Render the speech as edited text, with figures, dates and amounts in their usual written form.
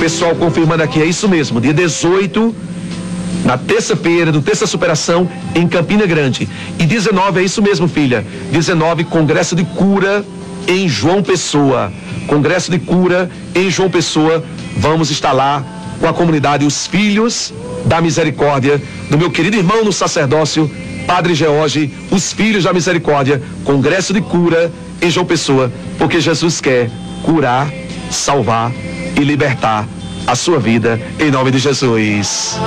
pessoal confirmando aqui, é isso mesmo, dia 18, na terça-feira, do Terça Superação, em Campina Grande. E 19, é isso mesmo, filha, 19, Congresso de Cura em João Pessoa. Congresso de Cura em João Pessoa. Vamos estar lá com a comunidade, os Filhos da Misericórdia, do meu querido irmão no sacerdócio, Padre George, os Filhos da Misericórdia, Congresso de Cura em João Pessoa, porque Jesus quer curar, salvar e libertar a sua vida, em nome de Jesus.